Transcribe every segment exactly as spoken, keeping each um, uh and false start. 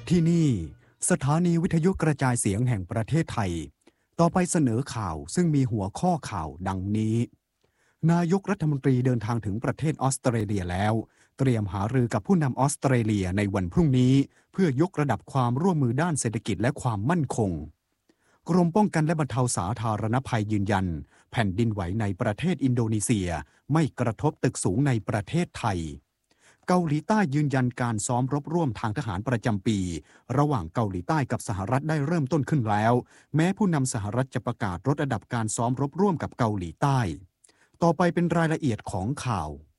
ที่นี่สถานีวิทยุกระจายเสียงแห่งประเทศไทยต่อไปเสนอข่าวซึ่งมีหัวข้อข่าวดังนี้นายกรัฐมนตรีเดินทางถึงประเทศออสเตรเลียแล้วเตรียมหารือกับผู้นำออสเตรเลียในวันพรุ่งนี้เพื่อยกระดับความร่วมมือด้านเศรษฐกิจและความมั่นคงกรมป้องกันและบรรเทาสาธารณภัยยืนยันแผ่นดินไหวในประเทศอินโดนีเซียไม่กระทบตึกสูงในประเทศไทยเกาหลีใต้ยืนยันการซ้อมรบร่วมทางทหารประจำปีระหว่างเกาหลีใต้กับสหรัฐได้เริ่มต้นขึ้นแล้วแม้ผู้นำสหรัฐจะประกาศลดระดับการซ้อมรบร่วมกับเกาหลีใต้ต่อไปเป็นรายละเอียดของข่า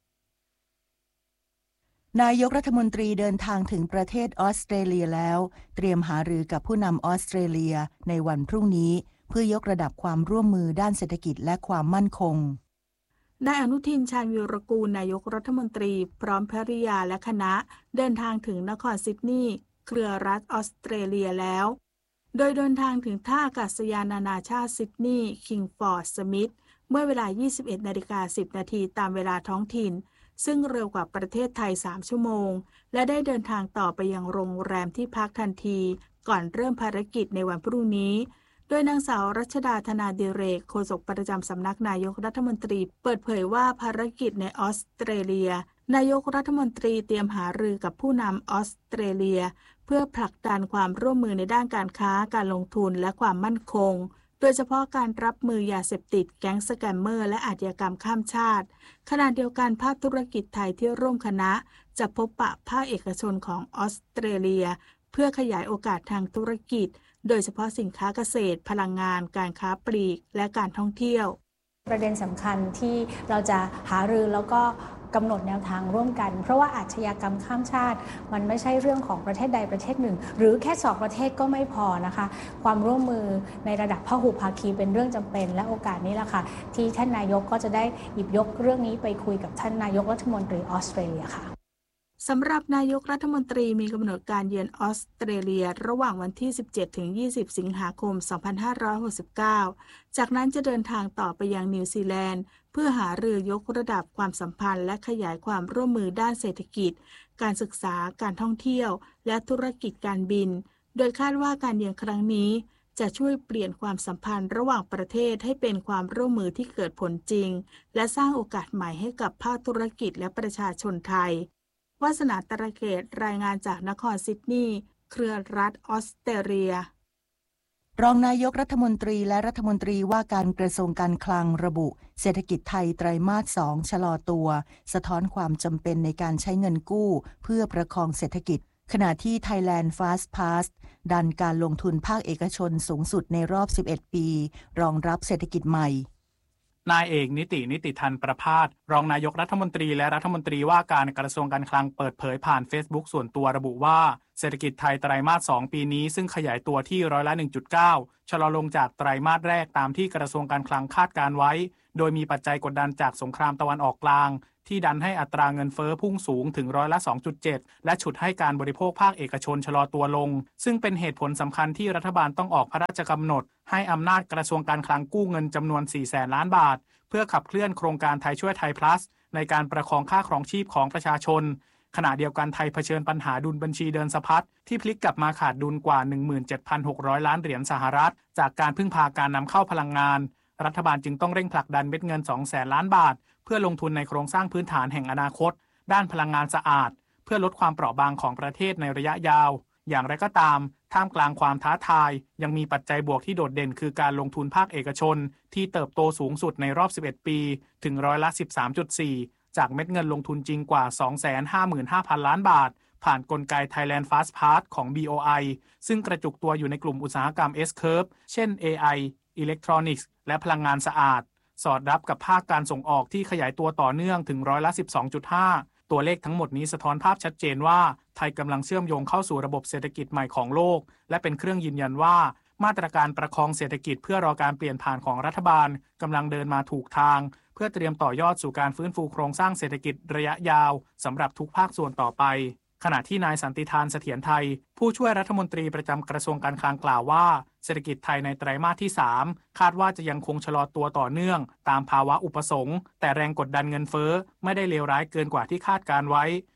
วนายกรัฐมนตรีเดินทางถึงประเทศออสเตรเลียแล้วเตรียมหารือกับผู้นำออสเตรเลียในวันพรุ่งนี้เพื่อยกระดับความร่วมมือด้านเศรษฐกิจและความมั่นคงนายอนุทินชาญวีรกูลนายกรัฐมนตรีพร้อมภริยาและคณะเดินทางถึงนครซิดนีย์เครือรัฐออสเตรเลียแล้วโดยเดินทางถึงท่าอากาศยานนานาชาติซิดนีย์คิงฟอร์ดสมิธเมื่อเวลา ยี่สิบเอ็ดนาฬิกาสิบนาทีตามเวลาท้องถิ่นซึ่งเร็วกว่าประเทศไทยสามชั่วโมงและได้เดินทางต่อไปยังโรงแรมที่พักทันทีก่อนเริ่มภารกิจในวันพรุ่งนี้โดยนางสาวรัชดาธนาดิเรกโฆษกประจำสำนักนายกรัฐมนตรีเปิดเผยว่าภารกิจในออสเตรเลียนายกรัฐมนตรีเตรียมหารือกับผู้นำออสเตรเลียเพื่อผลักดันความร่วมมือในด้านการค้าการลงทุนและความมั่นคงโดยเฉพาะการรับมือยาเสพติดแก๊งสแกมเมอร์และอาชญากรรมข้ามชาติขณะเดียวกันภาคธุรกิจไทยที่ร่วมคณะจะพบปะภาคเอกชนของออสเตรเลียเพื่อขยายโอกาสทางธุรกิจโดยเฉพาะสินค้าเกษตรพลังงานการค้าปลีกและการท่องเที่ยวประเด็นสำคัญที่เราจะหารือแล้วก็กำหนดแนวทางร่วมกันเพราะว่าอาชญากรรมข้ามชาติมันไม่ใช่เรื่องของประเทศใดประเทศหนึ่งหรือแค่สองประเทศก็ไม่พอนะคะความร่วมมือในระดับพหุภาคีเป็นเรื่องจำเป็นและโอกาสนี้แหละค่ะที่ท่านนายกก็จะได้หยิบยกเรื่องนี้ไปคุยกับท่านนายกรัฐมนตรีออสเตรเลียค่ะสำหรับนายกรัฐมนตรีมีกำหนดการเยือนออสเตรเลียระหว่างวันที่ สิบเจ็ดถึงยี่สิบ สิงหาคม สองพันห้าร้อยหกสิบเก้า จากนั้นจะเดินทางต่อไปยังนิวซีแลนด์เพื่อหารือยกระดับความสัมพันธ์และขยายความร่วมมือด้านเศรษฐกิจการศึกษาการท่องเที่ยวและธุรกิจการบินโดยคาดว่าการเยือนครั้งนี้จะช่วยเปลี่ยนความสัมพันธ์ระหว่างประเทศให้เป็นความร่วมมือที่เกิดผลจริงและสร้างโอกาสใหม่ให้กับภาคธุรกิจและประชาชนไทยวาสนาตระเกตรายงานจากนครซิดนีย์เครือรัฐออสเตรเลียรองนายกรัฐมนตรีและรัฐมนตรีว่าการกระทรวงการคลังระบุเศรษฐกิจไทยไตรมาสสองชะลอตัวสะท้อนความจำเป็นในการใช้เงินกู้เพื่อประคองเศรษฐกิจขณะที่ Thailand Fast Pass ดันการลงทุนภาคเอกชนสูงสุดในรอบสิบเอ็ดปีรองรับเศรษฐกิจใหม่นายเอกนิตินิติธันประภาสรองนายกรัฐมนตรีและรัฐมนตรีว่าการกระทรวงการคลังเปิดเผยผ่าน Facebook ส่วนตัวระบุว่าเศรษฐกิจไทยไตรมาสสองปีนี้ซึ่งขยายตัวที่ร้อยละ หนึ่งจุดเก้า ชะลอลงจากไตรมาสแรกตามที่กระทรวงการคลังคาดการไว้โดยมีปัจจัยกดดันจากสงครามตะวันออกกลางที่ดันให้อัตราเงินเฟ้อพุ่งสูงถึงร้อยละ สองจุดเจ็ด และฉุดให้การบริโภคภาคเอกชนชะลอตัวลงซึ่งเป็นเหตุผลสำคัญที่รัฐบาลต้องออกพระราชกำหนดให้อำนาจกระทรวงการคลังกู้เงินจำนวน สี่แสนล้านบาทเพื่อขับเคลื่อนโครงการไทยช่วยไทย plus ในการประคองค่าครองชีพของประชาชนขณะเดียวกันไทยเผชิญปัญหาดุลบัญชีเดินสะพัดที่พลิกกลับมาขาดดุลกว่า หนึ่งหมื่นเจ็ดพันหกร้อย ล้านเหรียญสหรัฐจากการพึ่งพาการนำเข้าพลังงานรัฐบาลจึงต้องเร่งผลักดันเม็ดเงิน สองแสน ล้านบาทเพื่อลงทุนในโครงสร้างพื้นฐานแห่งอนาคตด้านพลังงานสะอาดเพื่อลดความเปราะบางของประเทศในระยะยาวอย่างไรก็ตามท่ามกลางความท้าทายยังมีปัจจัยบวกที่โดดเด่นคือการลงทุนภาคเอกชนที่เติบโตสูงสุดในรอบสิบเอ็ดปีถึงร้อยละ สิบสามจุดสี่ จากเม็ดเงินลงทุนจริงกว่า สองแสนห้าหมื่นห้าพัน ล้านบาทผ่านกลไก Thailand Fast Pass ของ บี โอ ไอ ซึ่งกระจุกตัวอยู่ในกลุ่มอุตสาหกรรม S-Curve เช่น เอ ไอ Electronics และพลังงานสะอาดสอดรับกับภาคการส่งออกที่ขยายตัวต่อเนื่องถึงร้อยละ สิบสองจุดห้าตัวเลขทั้งหมดนี้สะท้อนภาพชัดเจนว่าไทยกำลังเชื่อมโยงเข้าสู่ระบบเศรษฐกิจใหม่ของโลกและเป็นเครื่องยืนยันว่ามาตรการประคองเศรษฐกิจเพื่อรอการเปลี่ยนผ่านของรัฐบาลกำลังเดินมาถูกทางเพื่อเตรียมต่อยอดสู่การฟื้นฟูโครงสร้างเศรษฐกิจระยะยาวสำหรับทุกภาคส่วนต่อไปขณะที่นายสันติธานเสถียรไทยผู้ช่วยรัฐมนตรีประจำกระทรวงการคลังกล่าวว่าเศรษฐกิจไทยในไตรมาสที่สามคาดว่าจะยังคงชะลอตัวต่อเนื่องตามภาวะอุปสงค์แต่แรงกดดันเงินเฟ้อไม่ได้เลวร้ายเกินกว่าที่คาดการไว้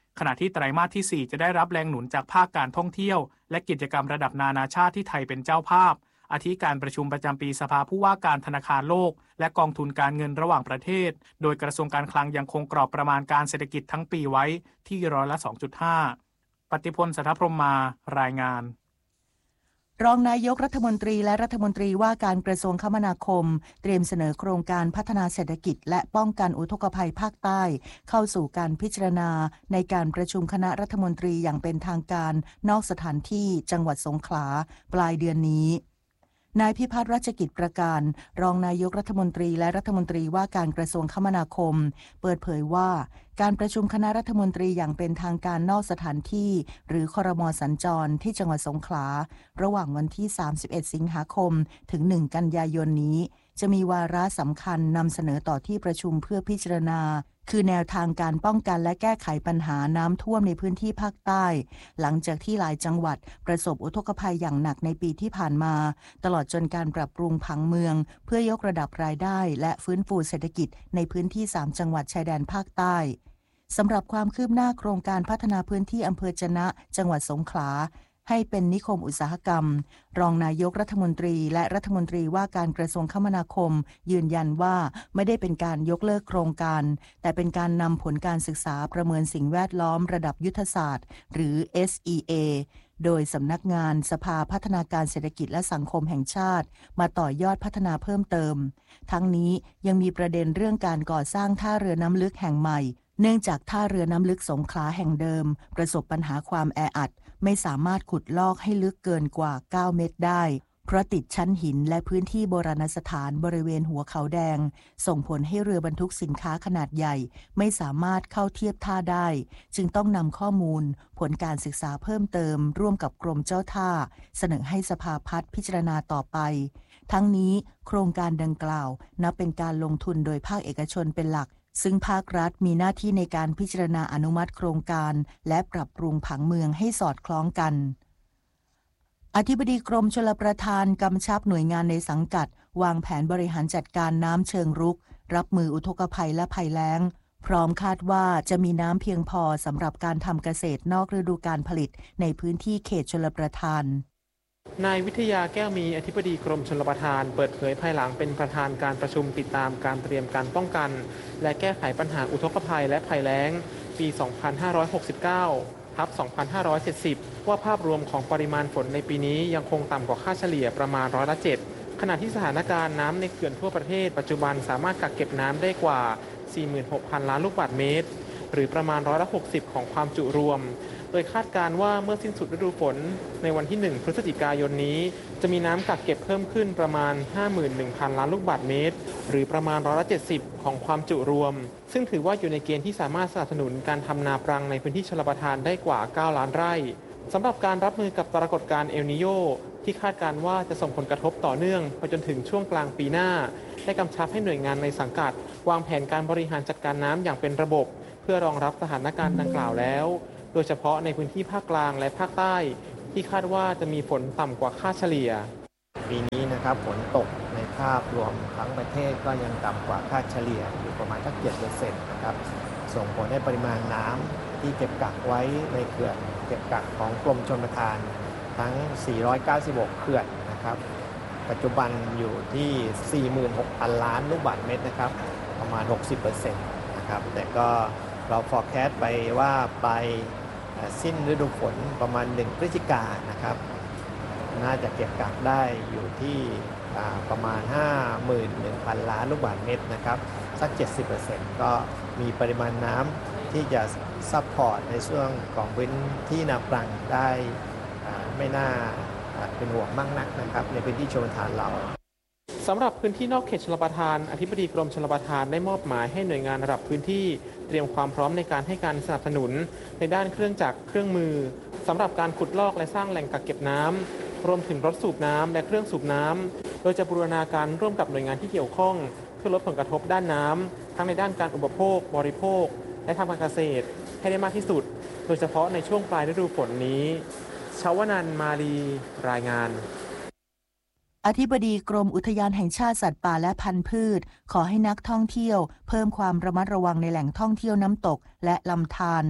ขณะที่ไตรมาสที่สี่จะได้รับแรงหนุนจากภาคการท่องเที่ยวและกิจกรรมระดับนานาชาติที่ไทยเป็นเจ้าภาพอาทิการประชุมประจำปีสภาผู้ว่าการธนาคารโลกและกองทุนการเงินระหว่างประเทศโดยกระทรวงการคลังยังคงกรอบประมาณการเศรษฐกิจทั้งปีไว้ที่ร้อยละ สองจุดห้า ปฏิพล สัทธพรหมมารายงานรองนายกรัฐมนตรีและรัฐมนตรีว่าการกระทรวงคมนาคมเตรียมเสนอโครงการพัฒนาเศรษฐกิจและป้องกันอุทกภัยภาคใต้เข้าสู่การพิจารณาในการประชุมคณะรัฐมนตรีอย่างเป็นทางการนอกสถานที่จังหวัดสงขลาปลายเดือนนี้นายพิพัฒน์รัชกิจประการรองนายกรัฐมนตรีและรัฐมนตรีว่าการกระทรวงคมนาคมเปิดเผยว่าการประชุมคณะรัฐมนตรีอย่างเป็นทางการนอกสถานที่หรือครม.สัญจรที่จังหวัดสงขลาระหว่างวันที่สามสิบเอ็ดสิงหาคมถึงหนึ่งกันยายนนี้จะมีวาระสำคัญนำเสนอต่อที่ประชุมเพื่อพิจารณาคือแนวทางการป้องกันและแก้ไขปัญหาน้ำท่วมในพื้นที่ภาคใต้หลังจากที่หลายจังหวัดประสบอุทกภัยอย่างหนักในปีที่ผ่านมาตลอดจนการปรับปรุงผังเมืองเพื่อยกระดับรายได้และฟื้นฟูเศรษฐกิจในพื้นที่สามจังหวัดชายแดนภาคใต้สำหรับความคืบหน้าโครงการพัฒนาพื้นที่อำเภอจะนะจังหวัดสงขลาให้เป็นนิคมอุตสาหกรรมรองนายกรัฐมนตรีและรัฐมนตรีว่าการกระทรวงคมนาคมยืนยันว่าไม่ได้เป็นการยกเลิกโครงการแต่เป็นการนำผลการศึกษาประเมินสิ่งแวดล้อมระดับยุทธศาสตร์หรือ เอส อี เอ โดยสำนักงานสภาพัฒนาการเศรษฐกิจและสังคมแห่งชาติมาต่อยอดพัฒนาเพิ่มเติมทั้งนี้ยังมีประเด็นเรื่องการก่อสร้างท่าเรือน้ำลึกแห่งใหม่เนื่องจากท่าเรือน้ำลึกสงขลาแห่งเดิมประสบปัญหาความแออัดไม่สามารถขุดลอกให้ลึกเกินกว่าเก้าเมตรได้เพราะติดชั้นหินและพื้นที่โบราณสถานบริเวณหัวเขาแดงส่งผลให้เรือบรรทุกสินค้าขนาดใหญ่ไม่สามารถเข้าเทียบท่าได้จึงต้องนำข้อมูลผลการศึกษาเพิ่มเติมร่วมกับกรมเจ้าท่าเสนอให้สภาพัฒน์พิจารณาต่อไปทั้งนี้โครงการดังกล่าวนับเป็นการลงทุนโดยภาคเอกชนเป็นหลักซึ่งภาครัฐมีหน้าที่ในการพิจารณาอนุมัติโครงการและปรับปรุงผังเมืองให้สอดคล้องกันอธิบดีกรมชลประทานกำชับหน่วยงานในสังกัดวางแผนบริหารจัดการน้ำเชิงรุกรับมืออุทกภัยและภัยแล้งพร้อมคาดว่าจะมีน้ำเพียงพอสำหรับการทำเกษตรนอกฤดูกาลผลิตในพื้นที่เขตชลประทานนายวิทยาแก้วมีอธิบดีกรมชลประทานเปิดเผยภายหลังเป็นประธานการประชุมติดตามการเตรียมการป้องกันและแก้ไขปัญหาอุทกภัยและภัยแล้งปี สองพันห้าร้อยหกสิบเก้า ทับ สองพันห้าร้อยเจ็ดสิบ ว่าภาพรวมของปริมาณฝนในปีนี้ยังคงต่ำกว่าค่าเฉลี่ยประมาณร้อยละเจ็ดขณะที่สถานการณ์น้ำในเขื่อนทั่วประเทศปัจจุบันสามารถกักเก็บน้ำได้กว่า สี่หมื่นหกพัน ล้านลูกบาศก์เมตรหรือประมาณร้อยละหกสิบของความจุรวมโดยคาดการณ์ว่าเมื่อสิ้นสุดฤดูฝนในวันที่หนึ่งพฤศจิกายนนี้จะมีน้ำกักเก็บเพิ่มขึ้นประมาณ ห้าหมื่นหนึ่งพัน ล้านลูกบาศก์เมตรหรือประมาณร้อยละเจ็ดสิบของความจุรวมซึ่งถือว่าอยู่ในเกณฑ์ที่สามารถสนับสนุนการทำนาปรังในพื้นที่ชลประทานได้กว่าเก้าล้านไร่สำหรับการรับมือกับปรากฏการณ์เอลนีโญที่คาดการณ์ว่าจะส่งผลกระทบต่อเนื่องไปจนถึงช่วงกลางปีหน้าได้กำชับให้หน่วยงานในสังกัดวางแผนการบริหารจัดการน้ำอย่างเป็นระบบเพื่อรองรับสถานการณ์ดังกล่าวแล้วโดยเฉพาะในพื้นที่ภาคกลางและภาคใต้ที่คาดว่าจะมีฝนต่ำกว่าค่าเฉลี่ยปีนี้นะครับฝนตกในภาพรวมทั้งประเทศก็ยังต่ำกว่าค่าเฉลี่ยอยู่ประมาณสัก เจ็ดเปอร์เซ็นต์ นะครับส่งผลให้ปริมาณน้ำที่เก็บกักไว้ในเขื่อนเก็บกักของกรมชลประทานทั้งสี่ร้อยเก้าสิบหกเขื่อนนะครับปัจจุบันอยู่ที่ สี่หมื่นหกพัน ล้านลูกบาศก์เมตรนะครับประมาณ หกสิบเปอร์เซ็นต์ นะครับแต่ก็เรา forecast ไปว่าไปสิ้นฤดูฝนประมาณหนึ่งพฤศจิกายนนะครับน่าจะเก็บกักได้อยู่ที่ประมาณ ห้าหมื่นหนึ่งพัน ล้านลูกบาศก์เมตรนะครับสัก เจ็ดสิบเปอร์เซ็นต์ ก็มีปริมาณน้ำที่จะซัพพอร์ตในช่วงของพื้นที่นาปรังได้ไม่น่าเป็นห่วงมากนักนะครับในพื้นที่ชลประทานเราสำหรับพื้นที่นอกเขตชลประทานอธิบดีกรมชลประทานได้มอบหมายให้หน่วยงานระดับพื้นที่เตรียมความพร้อมในการให้การสนับสนุนในด้านเครื่องจักรเครื่องมือสำหรับการขุดลอกและสร้างแหล่งกักเก็บน้ำรวมถึงรถสูบน้ำและเครื่องสูบน้ำโดยจะบูรณาการร่วมกับหน่วยงานที่เกี่ยวข้องเพื่อลดผลกระทบด้านน้ำทั้งในด้านการอุปโภคบริโภคและทางการเกษตรให้ได้มากที่สุดโดยเฉพาะในช่วงปลายฤดูฝนนี้ชวนันท์มาลีรายงานอธิบดีกรมอุทยานแห่งชาติสัตว์ป่าและพันธุ์พืชขอให้นักท่องเที่ยวเพิ่มความระมัดระวังในแหล่งท่องเที่ยวน้ำตกและลำธาร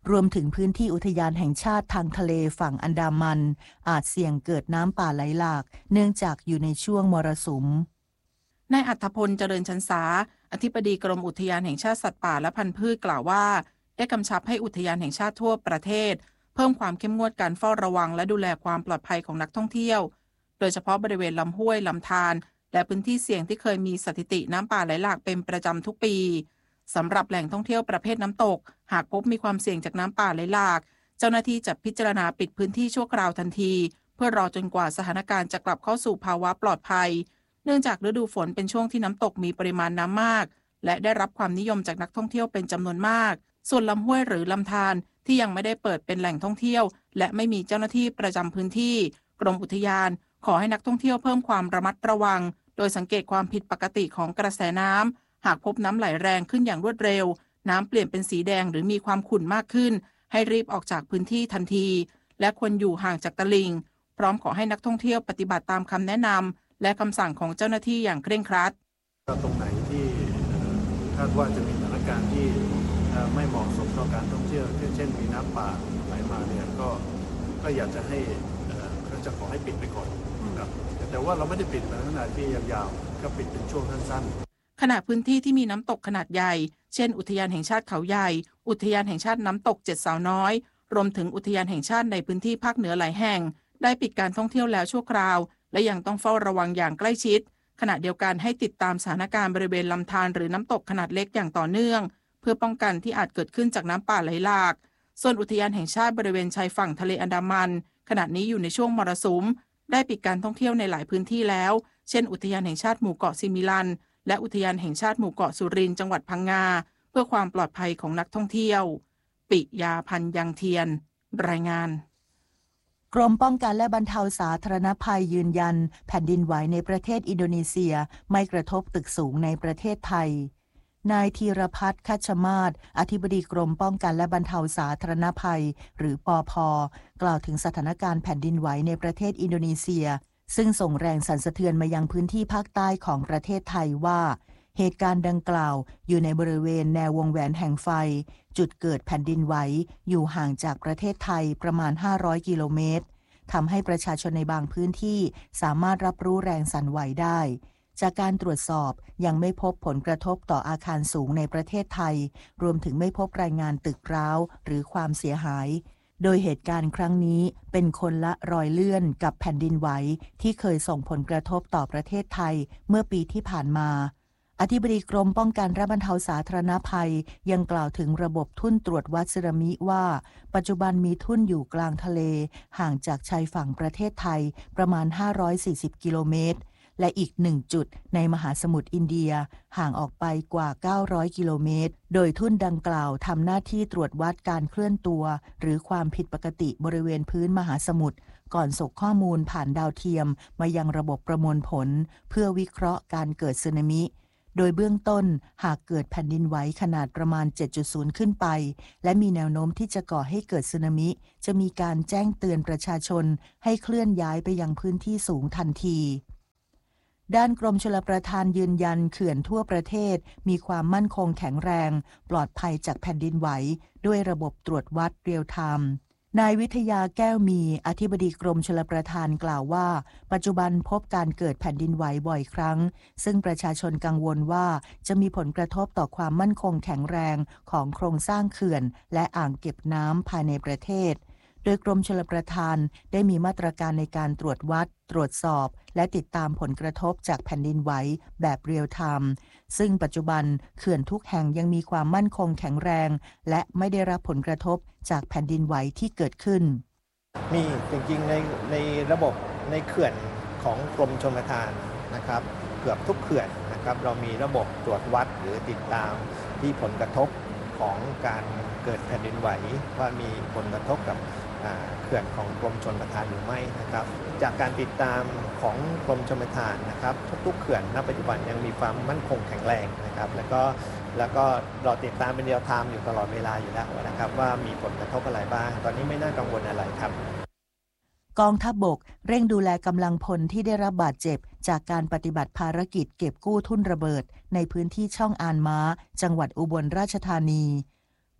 รวมถึงพื้นที่อุทยานแห่งชาติทางทะเลฝั่งอันดามันอาจเสี่ยงเกิดน้ำป่าไหลหลากเนื่องจากอยู่ในช่วงมรสุมนายอัธพลเจริญชันษาอธิบดีกรมอุทยานแห่งชาติสัตว์ป่าและพันธุ์พืชกล่าวว่าได้กำชับให้อุทยานแห่งชาติทั่วประเทศเพิ่มความเข้มงวดการเฝ้าระวังและดูแลความปลอดภัยของนักท่องเที่ยวโดยเฉพาะบริเวณลำห้วยลำธารและพื้นที่เสี่ยงที่เคยมีสถิติน้ำป่าไหลหลากเป็นประจำทุกปีสำหรับแหล่งท่องเที่ยวประเภทน้ำตกหากพบมีความเสี่ยงจากน้ำป่าไหลหลากเจ้าหน้าที่จะพิจารณาปิดพื้นที่ชั่วคราวทันทีเพื่อรอจนกว่าสถานการณ์จะกลับเข้าสู่ภาวะปลอดภัยเนื่องจากฤดูฝนเป็นช่วงที่น้ำตกมีปริมาณน้ำมากและได้รับความนิยมจากนักท่องเที่ยวเป็นจำนวนมากส่วนลำห้วยหรือลำธารที่ยังไม่ได้เปิดเป็นแหล่งท่องเที่ยวและไม่มีเจ้าหน้าที่ประจำพื้นที่กรมอุทยานขอให้นักท่องเที่ยวเพิ่มความระมัดระวังโดยสังเกตความผิดปกติของกระแสน้ำหากพบน้ำไหลแรงขึ้นอย่างรวดเร็วน้ำเปลี่ยนเป็นสีแดงหรือมีความขุ่นมากขึ้นให้รีบออกจากพื้นที่ทันทีและควรอยู่ห่างจากตลิ่งพร้อมขอให้นักท่องเที่ยวปฏิบัติตามคำแนะนำและคำสั่งของเจ้าหน้าที่อย่างเคร่งครัดตรงไหนที่คาดว่าจะมีสถานการณ์ที่ไม่เหมาะสมต่อการท่องเที่ยวเช่นมีน้ำป่าไหลมาเนี่ยก็ก็อยากจะให้ก็จะขอให้ปิดไปก่อนครับแต่ว่าเราไม่ได้ปิดในขนาดที่ยาวๆก็ปิดเป็นช่วงสั้นๆขณะพื้นที่ที่มีน้ำตกขนาดใหญ่เช่นอุทยานแห่งชาติเขาใหญ่อุทยานแห่งชาติน้ำตกเจ็ดสาวน้อยรวมถึงอุทยานแห่งชาติในพื้นที่ภาคเหนือหลายแห่งได้ปิดการท่องเที่ยวแล้วชั่วคราวและยังต้องเฝ้าระวังอย่างใกล้ชิดขณะเดียวกันให้ติดตามสถานการณ์บริเวณลำธารหรือน้ำตกขนาดเล็กอย่างต่อเนื่องเพื่อป้องกันที่อาจเกิดขึ้นจากน้ำป่าไหลหลากส่วนอุทยานแห่งชาติบริเวณชายฝั่งทะเลอันดามันขณะนี้อยู่ในช่วงมรสุมได้ปิดการท่องเที่ยวในหลายพื้นที่แล้วเช่นอุทยานแห่งชาติหมู่เกาะซิมิลันและอุทยานแห่งชาติหมู่เกาะสุรินทร์จังหวัดพังงาเพื่อความปลอดภัยของนักท่องเที่ยวปิยาพันธ์ยังเทียนรายงานกรมป้องกันและบรรเทาสาธารณภัยยืนยันแผ่นดินไหวในประเทศอินโดนีเซียไม่กระทบตึกสูงในประเทศไทยนายธีรพัฒน์คัชมาศอธิบดีกรมป้องกันและบรรเทาสาธารณภัยหรือปภ.กล่าวถึงสถานการณ์แผ่นดินไหวในประเทศอินโดนีเซียซึ่งส่งแรงสั่นสะเทือนมายังพื้นที่ภาคใต้ของประเทศไทยว่าเหตุการณ์ดังกล่าวอยู่ในบริเวณแนววงแหวนแห่งไฟจุดเกิดแผ่นดินไหวอยู่ห่างจากประเทศไทยประมาณห้าร้อยกิโลเมตรทำให้ประชาชนในบางพื้นที่สามารถรับรู้แรงสั่นไหวได้จากการตรวจสอบยังไม่พบผลกระทบต่ออาคารสูงในประเทศไทยรวมถึงไม่พบรายงานตึกร้าวหรือความเสียหายโดยเหตุการณ์ครั้งนี้เป็นคนละรอยเลื่อนกับแผ่นดินไหวที่เคยส่งผลกระทบต่อประเทศไทยเมื่อปีที่ผ่านมาอธิบดีกรมป้องกันและบรรเทาสาธารณภัยยังกล่าวถึงระบบทุ่นตรวจวัดสึนามิว่าปัจจุบันมีทุ่นอยู่กลางทะเลห่างจากชายฝั่งประเทศไทยประมาณห้าร้อยสี่สิบกิโลเมตรและอีกหนึ่งจุดในมหาสมุทรอินเดียห่างออกไปกว่าเก้าร้อยกิโลเมตรโดยทุ่นดังกล่าวทำหน้าที่ตรวจวัดการเคลื่อนตัวหรือความผิดปกติบริเวณพื้นมหาสมุทรก่อนส่งข้อมูลผ่านดาวเทียมมายังระบบประมวลผลเพื่อวิเคราะห์การเกิดสึนามิโดยเบื้องต้นหากเกิดแผ่นดินไหวขนาดประมาณ เจ็ดจุดศูนย์ ขึ้นไปและมีแนวโน้มที่จะก่อให้เกิดสึนามิจะมีการแจ้งเตือนประชาชนให้เคลื่อนย้ายไปยังพื้นที่สูงทันทีด้านกรมชลประทานยืนยันเขื่อนทั่วประเทศมีความมั่นคงแข็งแรงปลอดภัยจากแผ่นดินไหวด้วยระบบตรวจวัดเรียลไทม์นายวิทยาแก้วมีอธิบดีกรมชลประทานกล่าวว่าปัจจุบันพบการเกิดแผ่นดินไหวบ่อยครั้งซึ่งประชาชนกังวลว่าจะมีผลกระทบต่อความมั่นคงแข็งแรงของโครงสร้างเขื่อนและอ่างเก็บน้ำภายในประเทศโดยกรมชลประทานได้มีมาตรการในการตรวจวัดตรวจสอบและติดตามผลกระทบจากแผ่นดินไหวแบบเรียลไทม์ซึ่งปัจจุบันเขื่อนทุกแห่งยังมีความมั่นคงแข็งแรงและไม่ได้รับผลกระทบจากแผ่นดินไหวที่เกิดขึ้นมีจริงๆในในระบบในเขื่อนของกรมชลประทานนะครับเกือบทุกเขื่อนนะครับเรามีระบบตรวจวัดหรือติดตามที่ผลกระทบของการเกิดแผ่นดินไหวว่ามีผลกระทบกับเขื่อนของกรมชลประทานหรือไม่นะครับจากการติดตามของกรมชลประทานนะครับทุกๆเขื่อนณปัจจุบันยังมีความมั่นคงแข็งแรงนะครับแล้วก็แล้วก็เราติดตามเป็นเรียลไทม์อยู่ตลอดเวลาอยู่แล้วนะครับว่ามีผลกระทบอะไรบ้างตอนนี้ไม่น่ากังวลอะไรครับกองทัพบกเร่งดูแลกำลังพลที่ได้รับบาดเจ็บจากการปฏิบัติภารกิจเก็บกู้ทุ่นระเบิดในพื้นที่ช่องอานม้าจังหวัดอุบลราชธานีพ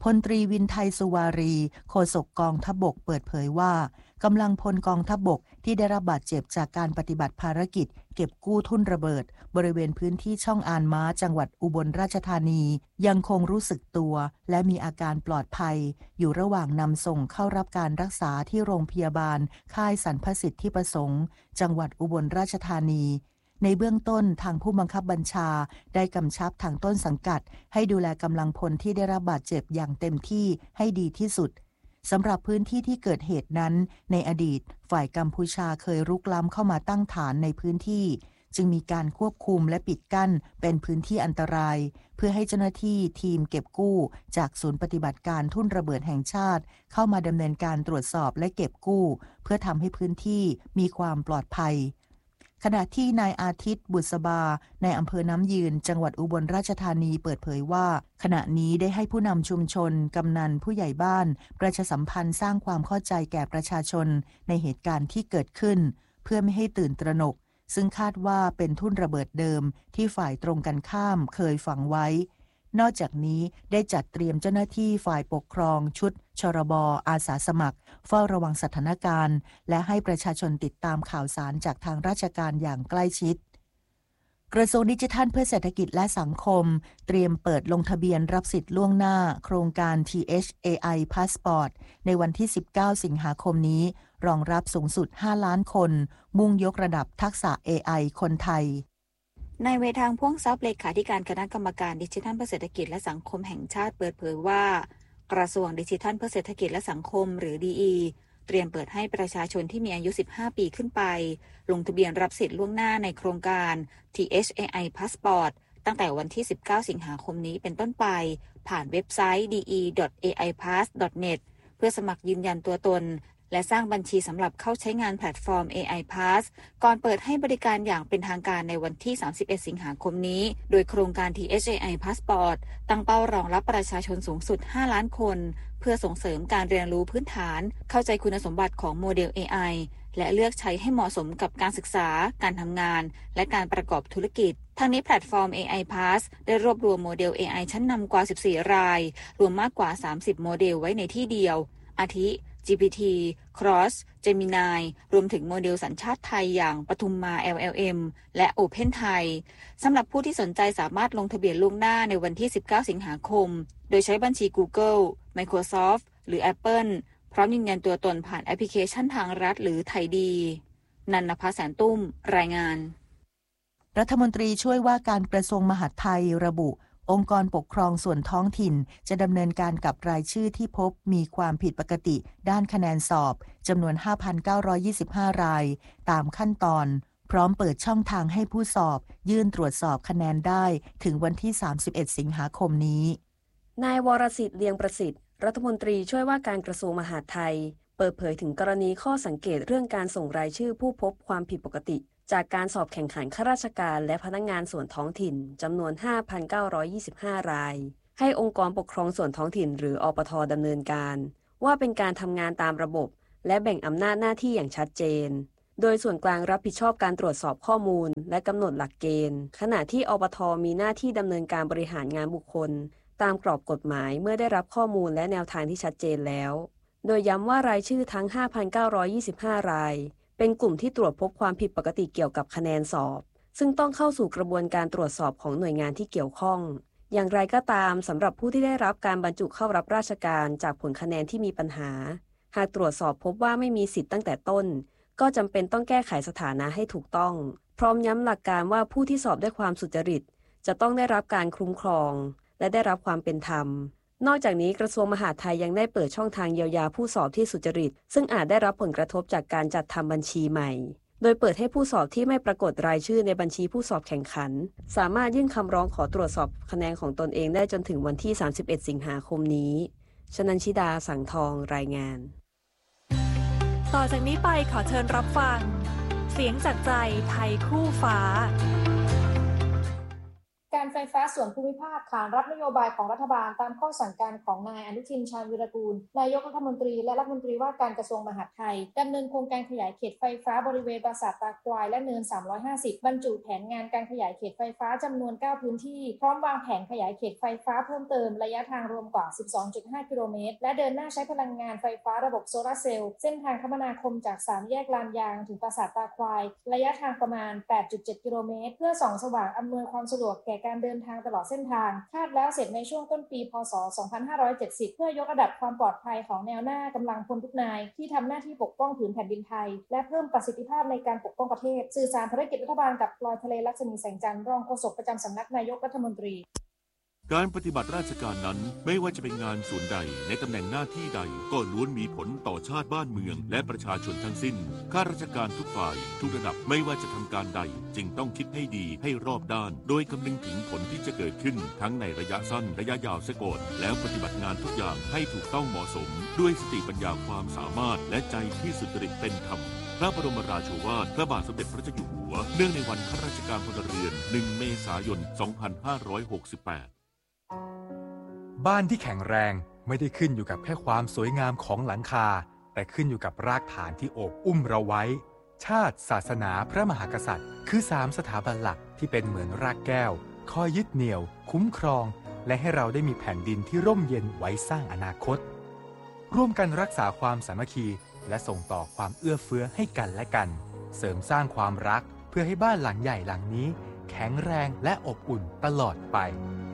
พลตรีวินไทยสุวารีโฆษกกองทัพบกเปิดเผยว่ากำลังพลกองทัพบกที่ได้รับบาดเจ็บจากการปฏิบัติภารกิจเก็บกู้ทุ่นระเบิดบริเวณพื้นที่ช่องอานม้าจังหวัดอุบลราชธานียังคงรู้สึกตัวและมีอาการปลอดภัยอยู่ระหว่างนำส่งเข้ารับการรักษาที่โรงพยาบาลค่ายสรรพสิทธิประสงค์จังหวัดอุบลราชธานีในเบื้องต้นทางผู้บังคับบัญชาได้กำชับทางต้นสังกัดให้ดูแลกำลังพลที่ได้รับบาดเจ็บอย่างเต็มที่ให้ดีที่สุดสำหรับพื้นที่ที่เกิดเหตุนั้นในอดีตฝ่ายกัมพูชาเคยรุกล้ำเข้ามาตั้งฐานในพื้นที่จึงมีการควบคุมและปิดกั้นเป็นพื้นที่อันตรายเพื่อให้เจ้าหน้าที่ทีมเก็บกู้จากศูนย์ปฏิบัติการทุ่นระเบิดแห่งชาติเข้ามาดำเนินการตรวจสอบและเก็บกู้เพื่อทำให้พื้นที่มีความปลอดภัยขณะที่นายอาทิตย์บุษบาในอำเภอน้ำยืนจังหวัดอุบลราชธานีเปิดเผยว่าขณะนี้ได้ให้ผู้นำชุมชนกำนันผู้ใหญ่บ้านประชาสัมพันธ์สร้างความเข้าใจแก่ประชาชนในเหตุการณ์ที่เกิดขึ้นเพื่อไม่ให้ตื่นตระหนกซึ่งคาดว่าเป็นทุ่นระเบิดเดิมที่ฝ่ายตรงกันข้ามเคยฝังไว้นอกจากนี้ได้จัดเตรียมเจ้าหน้าที่ฝ่ายปกครองชุดชรบอาสาสมัครเฝ้าระวังสถานการณ์และให้ประชาชนติดตามข่าวสารจากทางราชการอย่างใกล้ชิดกระทรวงดิจิทัลเพื่อเศรษฐกิจและสังคมเตรียมเปิดลงทะเบียนรับสิทธิ์ล่วงหน้าโครงการ ที เอช เอ ไอ Passport ในวันที่สิบเก้าสิงหาคมนี้รองรับสูงสุดห้าล้านคนมุ่งยกระดับทักษะ เอ ไอ คนไทยนายเวทางพ่วงทรัพย์เลขาธิการคณะกรรมการดิจิทัลเพื่อเศรษฐกิจและสังคมแห่งชาติเปิดเผยว่ากระทรวงดิจิทัลเพื่อเศรษฐกิจและสังคมหรือ ดี อี เตรียมเปิดให้ประชาชนที่มีอายุสิบห้าปีขึ้นไปลงทะเบียนรับสิทธิ์ล่วงหน้าในโครงการ ที เอช เอ ไอ Passport ตั้งแต่วันที่สิบเก้าสิงหาคมนี้เป็นต้นไปผ่านเว็บไซต์ ดี อี ดอท เอ ไอ พาส ดอท เน็ต เพื่อสมัครยืนยันตัวตนและสร้างบัญชีสำหรับเข้าใช้งานแพลตฟอร์ม เอ ไอ Pass ก่อนเปิดให้บริการอย่างเป็นทางการในวันที่สามสิบเอ็ดสิงหาคมนี้โดยโครงการ ที เอช เอ ไอ Passport ตั้งเป้ารองรับประชาชนสูงสุดห้าล้านคนเพื่อส่งเสริมการเรียนรู้พื้นฐานเข้าใจคุณสมบัติของโมเดล เอ ไอ และเลือกใช้ให้เหมาะสมกับการศึกษาการทำงานและการประกอบธุรกิจทั้งนี้แพลตฟอร์ม เอ ไอ Pass ได้รวบรวมโมเดล เอ ไอ ชั้นนำกว่าสิบสี่รายรวมมากกว่าสามสิบโมเดลไว้ในที่เดียวอาทิจี พี ที Cross Gemini รวมถึงโมเดลสัญชาติไทยอย่างปทุมมา แอล แอล เอ็ม และ Open Thai สำหรับผู้ที่สนใจสามารถลงทะเบียนล่วงหน้าในวันที่สิบเก้าสิงหาคมโดยใช้บัญชี Google Microsoft หรือ Apple พร้อมยืนยันตัวตนผ่านแอปพลิเคชันทางรัฐหรือไทยดีนันนภาแสนตุ้มรายงานรัฐมนตรีช่วยว่าการกระทรวงมหาดไทยระบุองค์กรปกครองส่วนท้องถิ่นจะดำเนินการกับรายชื่อที่พบมีความผิดปกติด้านคะแนนสอบจำนวน ห้าพันเก้าร้อยยี่สิบห้า รายตามขั้นตอนพร้อมเปิดช่องทางให้ผู้สอบยื่นตรวจสอบคะแนนได้ถึงวันที่สามสิบเอ็ดสิงหาคมนี้นายวรสิทธิ์เลียงประสิทธิ์รัฐมนตรีช่วยว่าการกระทรวงมหาดไทยเปิดเผยถึงกรณีข้อสังเกตเรื่องการส่งรายชื่อผู้พบความผิดปกติจากการสอบแข่งขันข้าราชการและพนักงานส่วนท้องถิ่นจำนวน ห้าพันเก้าร้อยยี่สิบห้า รายให้องค์กรปกครองส่วนท้องถิ่นหรืออปท.ดำเนินการว่าเป็นการทำงานตามระบบและแบ่งอำนาจหน้าที่อย่างชัดเจนโดยส่วนกลางรับผิดชอบการตรวจสอบข้อมูลและกำหนดหลักเกณฑ์ขณะที่อปท.มีหน้าที่ดำเนินการบริหารงานบุคคลตามกรอบกฎหมายเมื่อได้รับข้อมูลและแนวทางที่ชัดเจนแล้วโดยย้ำว่ารายชื่อทั้ง ห้าพันเก้าร้อยยี่สิบห้า รายเป็นกลุ่มที่ตรวจพบความผิดปกติเกี่ยวกับคะแนนสอบซึ่งต้องเข้าสู่กระบวนการตรวจสอบของหน่วยงานที่เกี่ยวข้องอย่างไรก็ตามสำหรับผู้ที่ได้รับการบรรจุเข้ารับราชการจากผลคะแนนที่มีปัญหาหากตรวจสอบพบว่าไม่มีสิทธิ์ตั้งแต่ต้นก็จำเป็นต้องแก้ไขสถานะให้ถูกต้องพร้อมย้ำหลักการว่าผู้ที่สอบด้วยความสุจริตจะต้องได้รับการคุ้มครองและได้รับความเป็นธรรมนอกจากนี้กระทรวงมหาดไทยยังได้เปิดช่องทางเยียวยาผู้สอบที่สุจริตซึ่งอาจได้รับผลกระทบจากการจัดทำบัญชีใหม่โดยเปิดให้ผู้สอบที่ไม่ปรากฏรายชื่อในบัญชีผู้สอบแข่งขันสามารถยื่นคำร้องขอตรวจสอบคะแนนของตนเองได้จนถึงวันที่สามสิบเอ็ดสิงหาคมนี้ชนันชิดาสังทองรายงานต่อจากนี้ไปขอเชิญรับฟังเสียงจากใจไทยคู่ฟ้าการไฟฟ้าส่วนภูมิภาคขานรับนโยบายของรัฐบาลตามข้อสั่งการของนายอนุทินชาญวีรกูลนายกรัฐมนตรีและรัฐมนตรีว่าการกระทรวงมหาดไทยดำเนินโครงการขยายเขตไฟฟ้าบริเวณปราสาทตาควายและเนินสามร้อยห้าสิบบรรจุแผนงานการขยายเขตไฟฟ้าจำนวนเก้าพื้นที่พร้อมวางแผนขยายเขตไฟฟ้าเพิ่มเติมระยะทางรวมกว่า สิบสองจุดห้า กิโลเมตรและเดินหน้าใช้พลังงานไฟฟ้าระบบโซลาร์เซลล์เส้นทางคมนาคมจากสามแยกลานยางถึงปราสาทตาควายระยะทางประมาณ แปดจุดเจ็ด กิโลเมตรเพื่อส่องสว่างอำนวยความสะดวกแก่การเดินทางตลอดเส้นทางคาดแล้วเสร็จในช่วงต้นปีพ.ศ. สองพันห้าร้อยเจ็ดสิบเพื่อยกระดับความปลอดภัยของแนวหน้ากำลังพลทุกนายที่ทำหน้าที่ปกป้องผืนแผ่นดินไทยและเพิ่มประสิทธิภาพในการปกป้องประเทศสื่อสารภารกิจรัฐบาลกับพลอยทะเลลักษมีแสงจันทร์รองโฆษกประจำสำนักนายกรัฐมนตรีการปฏิบัติราชการนั้นไม่ว่าจะเป็นงานส่วนใดในตำแหน่งหน้าที่ใดก็ล้วนมีผลต่อชาติบ้านเมืองและประชาชนทั้งสิ้นข้าราชการทุกฝ่ายทุกระดับไม่ว่าจะทำการใดจึงต้องคิดให้ดีให้รอบด้านโดยคำนึงถึงผลที่จะเกิดขึ้นทั้งในระยะสั้นระยะยาวเสียก่อนแล้วปฏิบัติงานทุกอย่างให้ถูกต้องเหมาะสมด้วยสติปัญญาความสามารถและใจที่สุจริตเป็นธรรมพระบรมราโชวาทพระบาทสมเด็จพระเจ้าอยู่หัวเนื่องในวันข้าราชการพลเรือนหนึ่งเมษายนสองพันห้าร้อยหกสิบแปดบ้านที่แข็งแรงไม่ได้ขึ้นอยู่กับแค่ความสวยงามของหลังคาแต่ขึ้นอยู่กับรากฐานที่โอบอุ้มเราไว้ชาติศาสนาพระมหากษัตริย์คือสามสถาบันหลักที่เป็นเหมือนรากแก้วคอยยึดเหนี่ยวคุ้มครองและให้เราได้มีแผ่นดินที่ร่มเย็นไว้สร้างอนาคตร่วมกันรักษาความสามัคคีและส่งต่อความเอื้อเฟื้อให้กันและกันเสริมสร้างความรักเพื่อให้บ้านหลังใหญ่หลังนี้แข็งแรงและอบอุ่นตลอดไป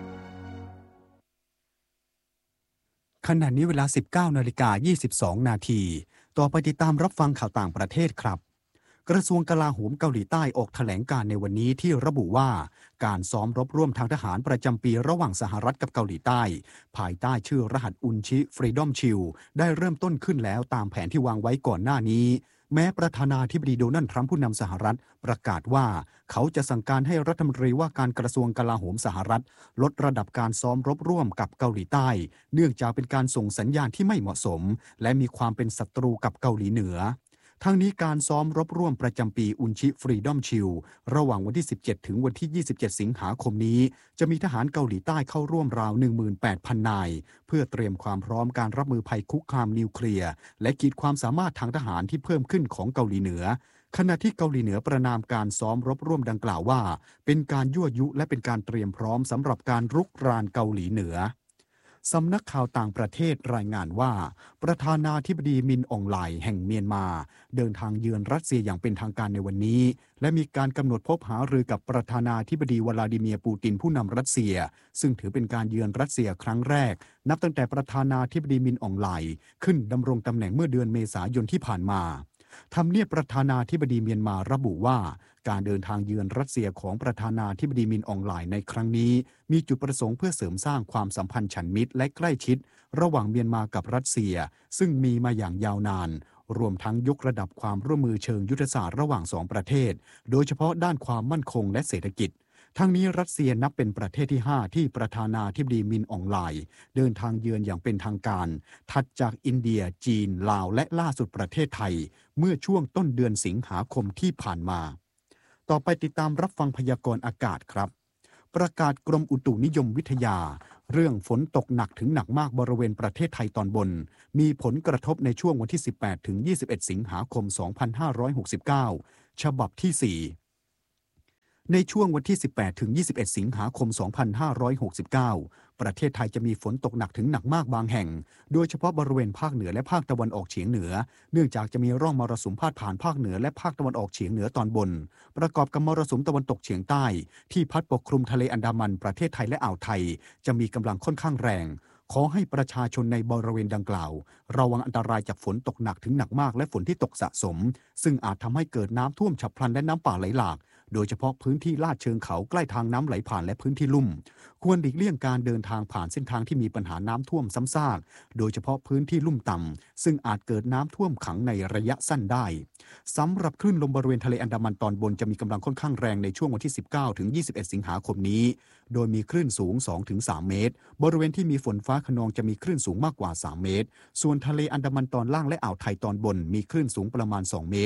ขณะนี้เวลา สิบเก้านาฬิกายี่สิบสองนาทีต่อไปติดตามรับฟังข่าวต่างประเทศครับกระทรวงกลาโหมเกาหลีใต้ออกแถลงการในวันนี้ที่ระบุว่าการซ้อมรบร่วมทางทหารประจำปีระหว่างสหรัฐกับเกาหลีใต้ภายใต้ชื่อรหัสอุนชิ Freedom Shield ได้เริ่มต้นขึ้นแล้วตามแผนที่วางไว้ก่อนหน้านี้แม้ประธานาธิบดีโดนัลด์ทรัมป์ผู้นำสหรัฐประกาศว่าเขาจะสั่งการให้รัฐมนตรีว่าการกระทรวงกลาโหมสหรัฐลดระดับการซ้อมรบร่วมกับเกาหลีใต้เนื่องจากเป็นการส่งสัญญาณที่ไม่เหมาะสมและมีความเป็นศัตรูกับเกาหลีเหนือทั้งนี้การซ้อมรบร่วมประจำปีอุนชิ Freedom Shield ระหว่างวันที่สิบเจ็ดถึงวันที่ยี่สิบเจ็ดสิงหาคมนี้จะมีทหารเกาหลีใต้เข้าร่วมราว หนึ่งหมื่นแปดพัน นายเพื่อเตรียมความพร้อมการรับมือภัยคุกคามนิวเคลียร์และขีดความสามารถทางทหารที่เพิ่มขึ้นของเกาหลีเหนือขณะที่เกาหลีเหนือประนามการซ้อมรบร่วมดังกล่าวว่าเป็นการยั่วยุและเป็นการเตรียมพร้อมสำหรับการรุกรานเกาหลีเหนือสำนักข่าวต่างประเทศรายงานว่าประธานาธิบดีมินอองไลแห่งเมียนมาเดินทางเยือนรัสเซียอย่างเป็นทางการในวันนี้และมีการกำหนดพบหารือกับประธานาธิบดีวลาดิเมียร์ปูตินผู้นำรัสเซียซึ่งถือเป็นการเยือนรัสเซียครั้งแรกนับตั้งแต่ประธานาธิบดีมินอองไลขึ้นดำรงตำแหน่งเมื่อเดือนเมษายนที่ผ่านมาทำเนียบประธานาธิบดีเมียนมาระบุว่าการเดินทางเยือนรัสเซียของประธานาธิบดีมินอองไลในครั้งนี้มีจุดประสงค์เพื่อเสริมสร้างความสัมพันธ์ฉันมิตรและใกล้ชิดระหว่างเมียนมากับรัสเซียซึ่งมีมาอย่างยาวนานรวมทั้งยกระดับความร่วมมือเชิงยุทธศาสตร์ระหว่างสองประเทศโดยเฉพาะด้านความมั่นคงและเศรษฐกิจทั้งนี้รัสเซียนับเป็นประเทศที่ห้าที่ประธานาธิบดีมินอองไลเดินทางเยือนอย่างเป็นทางการถัดจากอินเดียจีนลาวและล่าสุดประเทศไทยเมื่อช่วงต้นเดือนสิงหาคมที่ผ่านมาต่อไปติดตามรับฟังพยากรณ์อากาศครับประกาศกรมอุตุนิยมวิทยาเรื่องฝนตกหนักถึงหนักมากบริเวณประเทศไทยตอนบนมีผลกระทบในช่วงวันที่สิบแปดถึงยี่สิบเอ็ดสิงหาคมสองพันห้าร้อยหกสิบเก้าฉบับที่สี่ในช่วงวันที่สิบแปดถึงยี่สิบเอ็ดสิงหาคมสองพันห้าร้อยหกสิบเก้าประเทศไทยจะมีฝนตกหนักถึงหนักมากบางแห่งโดยเฉพาะบริเวณภาคเหนือและภาคตะวันออกเฉียงเหนือเนื่องจากจะมีร่องมรสุมพาดผ่านภาคเหนือและภาคตะวันออกเฉียงเหนือตอนบนประกอบกับมรสุมตะวันตกเฉียงใต้ที่พัดปกคลุมทะเลอันดามันประเทศไทยและอ่าวไทยจะมีกำลังค่อนข้างแรงขอให้ประชาชนในบริเวณดังกล่าวระวังอันตรายจากฝนตกหนักถึงหนักมากและฝนที่ตกสะสมซึ่งอาจทำให้เกิดน้ำท่วมฉับพลันและน้ำป่าไหลหลากโดยเฉพาะพื้นที่ลาดเชิงเขาใกล้ทางน้ำไหลผ่านและพื้นที่ลุ่มควรหลีกเลี่ยงการเดินทางผ่านเส้นทางที่มีปัญหาน้ำท่วมซ้ำซากโดยเฉพาะพื้นที่ลุ่มต่ำซึ่งอาจเกิดน้ำท่วมขังในระยะสั้นได้สำหรับคลื่นลมบริเวณทะเลอันดามันตอนบนจะมีกำลังค่อนข้างแรงในช่วงวันที่สิบเก้าถึงยี่สิบเอ็ดสิงหาคมนี้โดยมีคลื่นสูง สองถึงสาม เมตรบริเวณที่มีฝนฟ้าคะนองจะมีคลื่นสูงมากกว่าสามเมตรส่วนทะเลอันดามันตอนล่างและอ่าวไทยตอนบนมีคลื่นสูงประมาณสองเมตร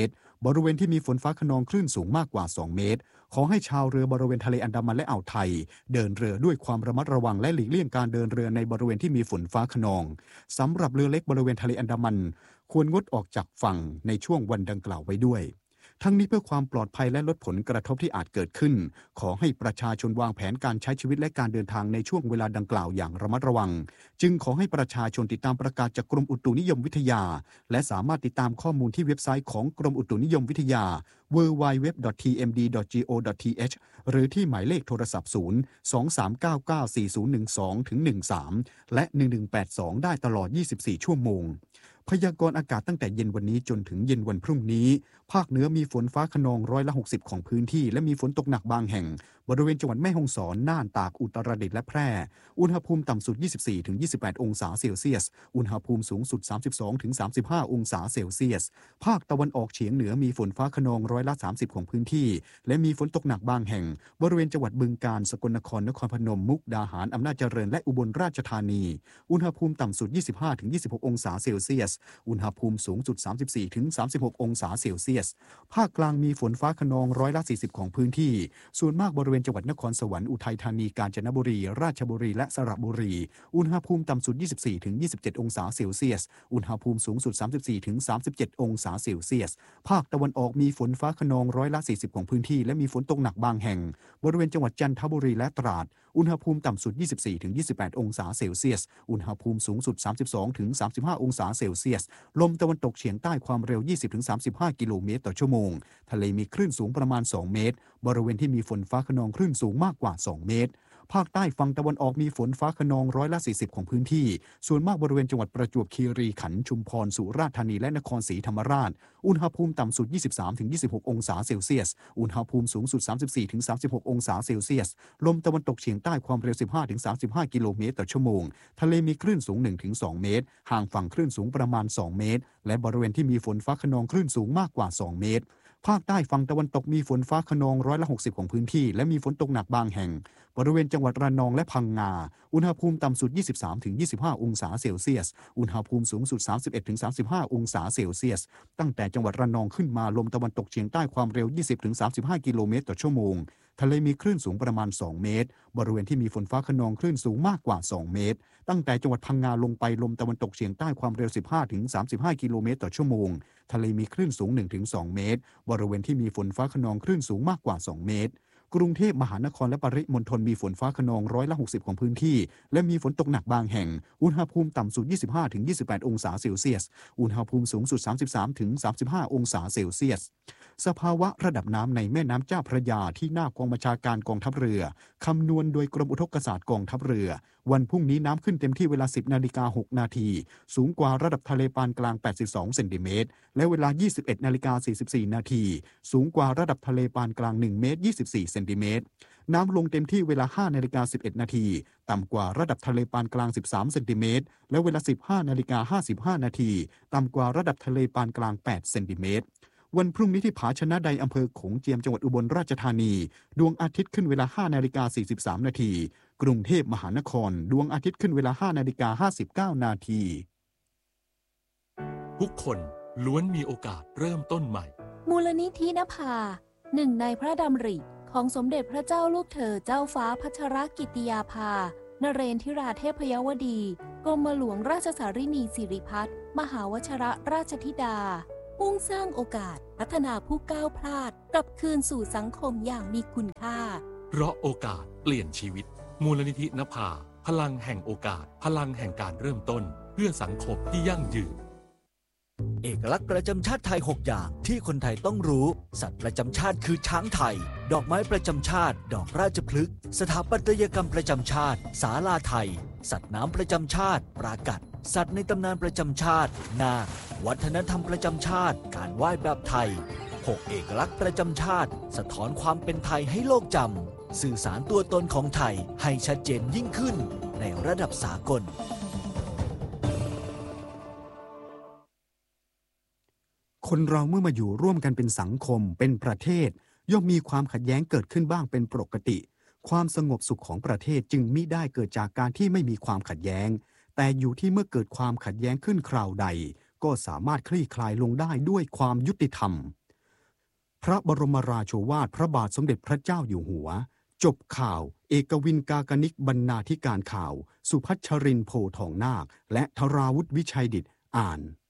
บริเวณที่มีฝนฟ้าคะนองคลื่นสูงมากกว่าสองเมตรขอให้ชาวเรือบริเวณทะเลอันดามันและอ่าวไทยเดินเรือด้วยความระมัดระวังและหลีกเลี่ยงการเดินเรือในบริเวณที่มีฝนฟ้าคะนองสำหรับเรือเล็กบริเวณทะเลอันดามันควรงดออกจากฝั่งในช่วงวันดังกล่าวไว้ด้วยทั้งนี้เพื่อความปลอดภัยและลดผลกระทบที่อาจเกิดขึ้นขอให้ประชาชนวางแผนการใช้ชีวิตและการเดินทางในช่วงเวลาดังกล่าวอย่างระมัดระวังจึงขอให้ประชาชนติดตามประกาศจากกรมอุตุนิยมวิทยาและสามารถติดตามข้อมูลที่เว็บไซต์ของกรมอุตุนิยมวิทยา ดับเบิลยู ดับเบิลยู ดับเบิลยู ดอท ที เอ็ม ดี ดอท จี โอ ดอท ที เอช หรือที่หมายเลขโทรศัพท์ศูนย์ สอง สาม เก้า เก้า สี่ ศูนย์ หนึ่ง สอง หนึ่ง สาม และ หนึ่ง หนึ่ง แปด สอง ได้ตลอด ยี่สิบสี่ ชั่วโมงพยากรณ์อากาศตั้งแต่เย็นวันนี้จนถึงเย็นวันพรุ่งนี้ภาคเหนือมีฝนฟ้าคะนองร้อยละหกสิบของพื้นที่และมีฝนตกหนักบางแห่งบริเวณจังหวัดแม่ฮ่องสอนน่านตากอุตรดิตถ์และแพร่อุณหภูมิต่ำสุด ยี่สิบสี่ถึงยี่สิบแปด องศาเซลเซียสอุณหภูมิสูงสุด สามสิบสองถึงสามสิบห้า องศาเซลเซียสภาคตะวันออกเฉียงเหนือมีฝนฟ้าคะนองร้อยละสามสิบของพื้นที่และมีฝนตกหนักบางแห่งบริเวณจังหวัดบึงกาฬสกลนครนครพนมมุกดาหารอำนาจเจริญและอุบลราชธานีอุณหภูมิต่ำสุด ยี่สิบห้าถึงยี่สิบหก องศาเซลเซียสอุณหภูมิสูงสุด สามสิบสี่ถึงสามสิบหก องศาเซลเซียสภาคกลางมีฝนฟ้าคะนองร้อยละสี่สิบของพื้นที่ส่วนมากบริเวณจังหวัดนครสวรรค์อุทัยธานีกาญจนบุรีราชบุรีและสระบุรีอุณหภูมิต่ำสุด ยี่สิบสี่ถึงยี่สิบเจ็ด องศาเซลเซียสอุณหภูมิสูงสุด สามสิบสี่ถึงสามสิบเจ็ด องศาเซลเซียสภาคตะวันออกมีฝนฟ้าคะนองร้อยละสี่สิบของพื้นที่และมีฝนตกหนักบางแห่งบริเวณจังหวัดจันทบุรีและตราดอุณหภูมิต่ำสุด ยี่สิบสี่ถึงยี่สิบแปด องศาเซลเซียสอุณหภูมิสูงสุด สามสิบสองถึงสามสิบห้า องศาเซลเซียสลมตะวันตกเฉียงใต้ความเร็ว ยี่สิบถึงสามสิบห้า กิโลเมตรต่อชั่วโมงทะเลมีคลื่นสูงประมาณสองเมตรบริเวณที่มีฝนฟ้าคะนองคลื่นสูงมากกว่าสองเมตรภาคใต้ฝั่งตะวันออกมีฝนฟ้าคะนองร้อยละสี่สิบของพื้นที่ส่วนมากบริเวณจังหวัดประจวบคีรีขันธ์ชุมพรสุราษฎร์ธานีและนครศรีธรรมราชอุณหภูมิต่ำสุด ยี่สิบสามถึงยี่สิบหก องศาเซลเซียสอุณหภูมิสูงสุด สามสิบสี่ถึงสามสิบหก องศาเซลเซียสลมตะวันตกเฉียงใต้ความเร็ว สิบห้าถึงสามสิบห้า กิโลเมตรต่อชั่วโมงทะเลมีคลื่นสูง หนึ่งถึงสอง เมตรห่างฝั่งคลื่นสูงประมาณสองเมตรและบริเวณที่มีฝนฟ้าคะนองคลื่นสูงมากกว่าสองเมตรภาคใต้ฝั่งตะวันตกมีฝนฟ้าคะนองร้อยละหกสิบของพื้นที่และมีฝนตกหนักบางแห่งบริเวณจังหวัดระนองและพังงาอุณหภูมิต่ำสุด ยี่สิบสามถึงยี่สิบห้า องศาเซลเซียสอุณหภูมิสูงสุด สามสิบเอ็ดถึงสามสิบห้า องศาเซลเซียสตั้งแต่จังหวัดระนองขึ้นมาลมตะวันตกเฉียงใต้ความเร็ว ยี่สิบถึงสามสิบห้า กิโลเมตรต่อชั่วโมงทะเลมีคลื่นสูงประมาณสองเมตรบริเวณที่มีฝนฟ้าคะนองคลื่นสูงมากกว่าสองเมตรตั้งแต่จังหวัดพังงาลงไปลมตะวันตกเฉียงใต้ความเร็ว สิบห้าถึงสามสิบห้า กิโลเมตรต่อชั่วโมงทะเลมีคลื่นสูง หนึ่งถึงสอง เมตรบริเวณที่มีฝนฟ้าคะนองคลื่นสูงมากกว่าสองเมตรกรุงเทพมหานครและปริมณฑลมีฝนฟ้าคะนองร้อยละหกสิบของพื้นที่และมีฝนตกหนักบางแห่งอุณหภูมิต่ำสุด ยี่สิบห้าถึงยี่สิบแปด องศาเซลเซียสอุณหภูมิสูงสุด สามสิบสามถึงสามสิบห้า องศาเซลเซียสสภาวะระดับน้ำในแม่น้ำเจ้าพระยาที่หน้ากองบัญชาการกองทัพเรือคำนวณโดยกรมอุทกศาสตร์กองทัพเรือวันพรุ่งนี้น้ำขึ้นเต็มที่เวลา สิบนาฬิกาหกนาทีสูงกว่าระดับทะเลปานกลางแปดสิบสองเซนติเมตรและเวลา ยี่สิบเอ็ดนาฬิกาสี่สิบสี่นาทีสูงกว่าระดับทะเลปานกลางหนึ่งเมตรยี่สิบสี่เซนติเมตรน้ำลงเต็มที่เวลา ห้านาฬิกาสิบเอ็ดนาทีต่ำกว่าระดับทะเลปานกลางสิบสามเซนติเมตรและเวลา สิบห้านาฬิกาห้าสิบห้านาทีต่ำกว่าระดับทะเลปานกลางแปดเซนติเมตรวันพรุ่งนี้ที่ผาชนะใดอำเภอโขงเจียมจังหวัดอุบลราชธานีดวงอาทิตย์ขึ้นเวลา ห้านาฬิกาสี่สิบสามนาทีกรุงเทพมหานครดวงอาทิตย์ขึ้นเวลา ห้านาฬิกาห้าสิบเก้านาทีทุกคนล้วนมีโอกาสเริ่มต้นใหม่มูลนิธินภาหนึ่งในพระดำริของสมเด็จพระเจ้าลูกเธอเจ้าฟ้าพัชรกิติยาภานเรนทิราเทพยวดีกรมหลวงราชสารินีสิริพัฒน์มหาวชรราชธิดามุ่งสร้างโอกาสพัฒนาผู้ก้าวพลาดกลับคืนสู่สังคมอย่างมีคุณค่าเพราะโอกาสเปลี่ยนชีวิตมูลนิธินภาพลังแห่งโอกาสพลังแห่งการเริ่มต้นเพื่อสังคมที่ยั่งยืนเอกลักษณ์ประจำชาติไทยหกอย่างที่คนไทยต้องรู้สัตว์ประจำชาติคือช้างไทยดอกไม้ประจำชาติดอกราชพฤกษ์สถาปัตยกรรมประจำชาติศาลาไทยสัตว์น้ำประจำชาติปรากัดสัตว์ในตำนานประจำชาตินาควัฒนธรรมประจำชาติการไหว้แบบไทยหกเอกลักษณ์ประจำชาติสะท้อนความเป็นไทยให้โลกจำสื่อสารตัวตนของไทยให้ชัดเจนยิ่งขึ้นในระดับสากลคนเราเมื่อมาอยู่ร่วมกันเป็นสังคมเป็นประเทศย่อมมีความขัดแย้งเกิดขึ้นบ้างเป็นปกติความสงบสุขของประเทศจึงมิได้เกิดจากการที่ไม่มีความขัดแย้งแต่อยู่ที่เมื่อเกิดความขัดแย้งขึ้นคราวใดก็สามารถคลี่คลายลงได้ด้วยความยุติธรรมพระบรมราโชวาทพระบาทสมเด็จพระเจ้าอยู่หัวจบข่าวเอกวินกากนิกบรรณาธิการข่าวสุพัชรินทร์โพทองนาคและธราวุฒิวิชัยดิษฐ์อ่าน